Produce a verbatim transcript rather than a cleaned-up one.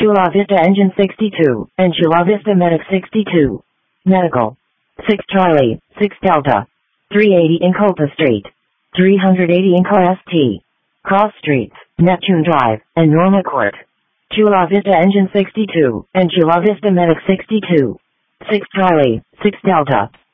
Chula Vista Engine sixty-two, and Chula Vista Medic sixty-two. Medical. six Charlie, six Delta. three eighty Incopa Street. three eighty Inco S T. Cross Streets, Neptune Drive, and Norma Court. Chula Vista Engine sixty-two, and Chula Vista Medic sixty-two. six Charlie, six Delta.